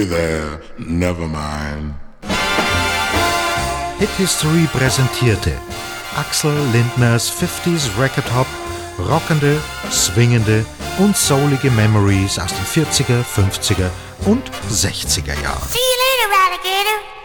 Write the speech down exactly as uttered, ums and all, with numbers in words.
There, never mind. Hit History präsentierte Axel Lindners fünfziger Record Hop, rockende, swingende und soulige Memories aus den vierziger, fünfziger und sechziger Jahren.